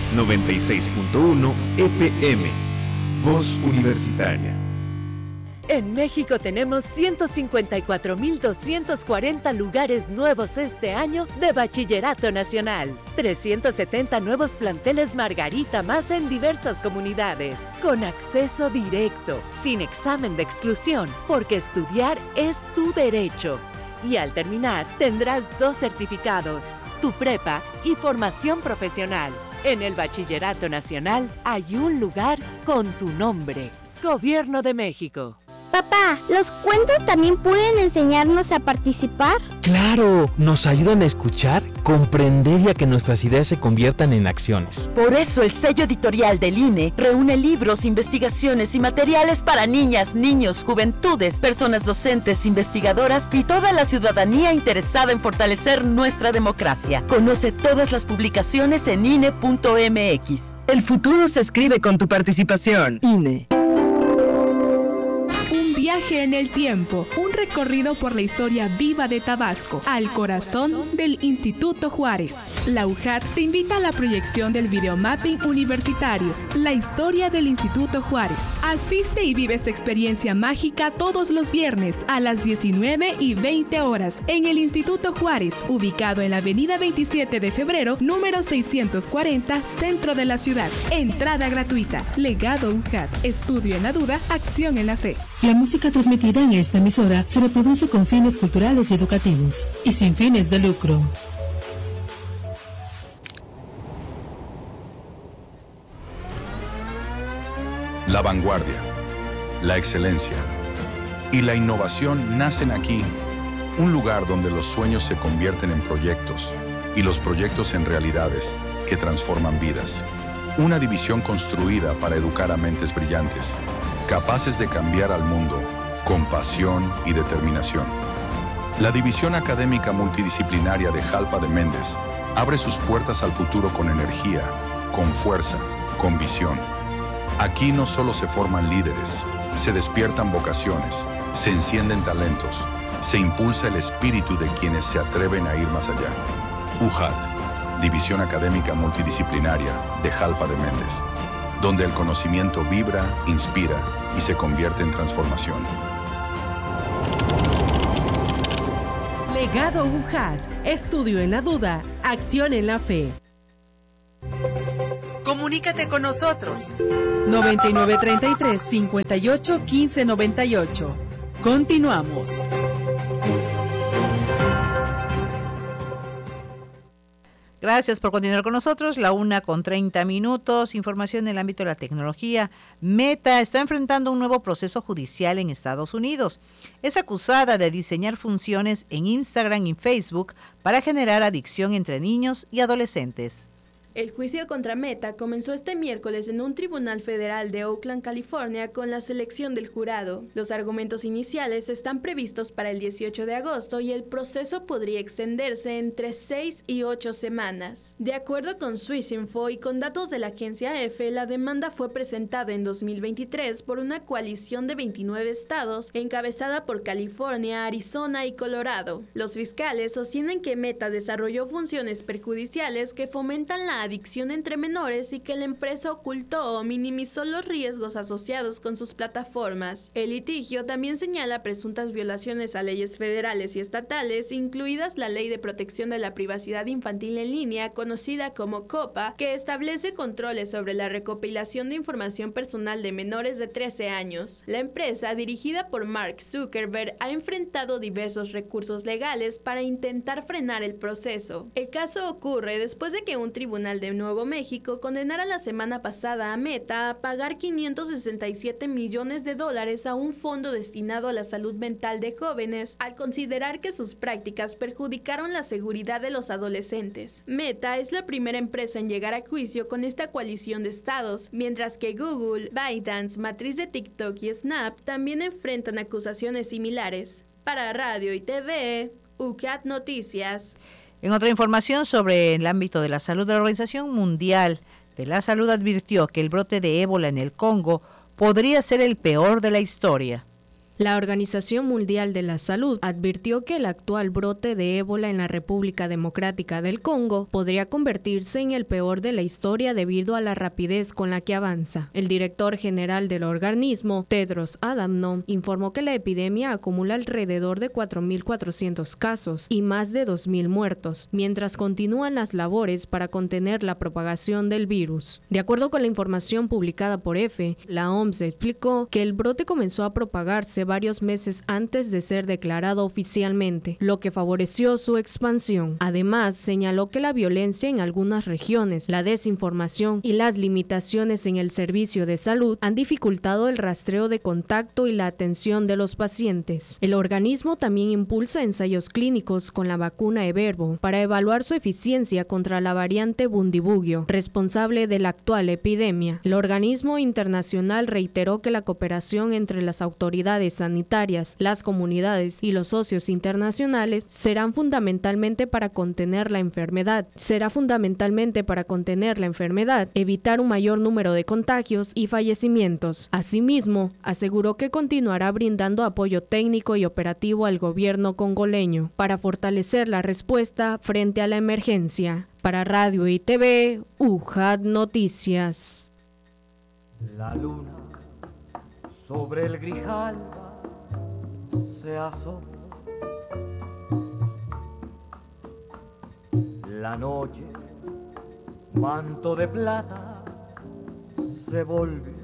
96.1 FM. Voz Universitaria. En México tenemos 154.240 lugares nuevos este año de Bachillerato Nacional. 370 nuevos planteles Margarita más en diversas comunidades. Con acceso directo, sin examen de exclusión, porque estudiar es tu derecho. Y al terminar, tendrás 2 certificados, tu prepa y formación profesional. En el Bachillerato Nacional hay un lugar con tu nombre. Gobierno de México. Papá, ¿los cuentos también pueden enseñarnos a participar? ¡Claro! Nos ayudan a escuchar, comprender y a que nuestras ideas se conviertan en acciones. Por eso el sello editorial del INE reúne libros, investigaciones y materiales para niñas, niños, juventudes, personas docentes, investigadoras y toda la ciudadanía interesada en fortalecer nuestra democracia. Conoce todas las publicaciones en INE.mx. El futuro se escribe con tu participación. INE. Viaje en el tiempo, un recorrido por la historia viva de Tabasco, al corazón del Instituto Juárez. La UJAT te invita a la proyección del videomapping universitario, la historia del Instituto Juárez. Asiste y vive esta experiencia mágica todos los viernes a las 19:20 horas en el Instituto Juárez, ubicado en la avenida 27 de febrero, número 640, centro de la ciudad. Entrada gratuita. Legado UJAT. Estudio en la duda, acción en la fe. La música transmitida en esta emisora se reproduce con fines culturales y educativos y sin fines de lucro. La vanguardia, la excelencia y la innovación nacen aquí, un lugar donde los sueños se convierten en proyectos y los proyectos en realidades que transforman vidas. Una división construida para educar a mentes brillantes, capaces de cambiar al mundo con pasión y determinación. La División Académica Multidisciplinaria de Jalpa de Méndez abre sus puertas al futuro con energía, con fuerza, con visión. Aquí no solo se forman líderes, se despiertan vocaciones, se encienden talentos, se impulsa el espíritu de quienes se atreven a ir más allá. UJAT, División Académica Multidisciplinaria de Jalpa de Méndez, donde el conocimiento vibra, inspira y se convierte en transformación. Legado UJAT. Estudio en la duda, acción en la fe. Comunícate con nosotros. 9933-581598. Continuamos. Gracias por continuar con nosotros. 1:30. Información en el ámbito de la tecnología. Meta está enfrentando un nuevo proceso judicial en Estados Unidos. Es acusada de diseñar funciones en Instagram y Facebook para generar adicción entre niños y adolescentes. El juicio contra Meta comenzó este miércoles en un tribunal federal de Oakland, California, con la selección del jurado. Los argumentos iniciales están previstos para el 18 de agosto y el proceso podría extenderse entre 6 y 8 semanas. De acuerdo con Swissinfo y con datos de la agencia EFE, la demanda fue presentada en 2023 por una coalición de 29 estados encabezada por California, Arizona y Colorado. Los fiscales sostienen que Meta desarrolló funciones perjudiciales que fomentan la adicción entre menores y que la empresa ocultó o minimizó los riesgos asociados con sus plataformas. El litigio también señala presuntas violaciones a leyes federales y estatales, incluidas la Ley de Protección de la Privacidad Infantil en Línea, conocida como COPPA, que establece controles sobre la recopilación de información personal de menores de 13 años. La empresa, dirigida por Mark Zuckerberg, ha enfrentado diversos recursos legales para intentar frenar el proceso. El caso ocurre después de que un tribunal de Nuevo México condenara la semana pasada a Meta a pagar $567 millones a un fondo destinado a la salud mental de jóvenes, al considerar que sus prácticas perjudicaron la seguridad de los adolescentes. Meta es la primera empresa en llegar a juicio con esta coalición de estados, mientras que Google, ByteDance, matriz de TikTok y Snap también enfrentan acusaciones similares. Para Radio y TV, UJAT Noticias. En otra información sobre el ámbito de la salud, la Organización Mundial de la Salud advirtió que el brote de ébola en el Congo podría ser el peor de la historia. La Organización Mundial de la Salud advirtió que el actual brote de ébola en la República Democrática del Congo podría convertirse en el peor de la historia debido a la rapidez con la que avanza. El director general del organismo, Tedros Adhanom, informó que la epidemia acumula alrededor de 4.400 casos y más de 2.000 muertos, mientras continúan las labores para contener la propagación del virus. De acuerdo con la información publicada por EFE, la OMS explicó que el brote comenzó a propagarse varios meses antes de ser declarado oficialmente, lo que favoreció su expansión. Además, señaló que la violencia en algunas regiones, la desinformación y las limitaciones en el servicio de salud han dificultado el rastreo de contacto y la atención de los pacientes. El organismo también impulsa ensayos clínicos con la vacuna Evervo para evaluar su eficiencia contra la variante Bundibugyo, responsable de la actual epidemia. El organismo internacional reiteró que la cooperación entre las autoridades sanitarias, las comunidades y los socios internacionales será fundamentalmente para contener la enfermedad, evitar un mayor número de contagios y fallecimientos. Asimismo, aseguró que continuará brindando apoyo técnico y operativo al gobierno congoleño para fortalecer la respuesta frente a la emergencia. Para Radio y TV, UJAT Noticias. La luna sobre el Grijalba se asomó. La noche, manto de plata, se volvió.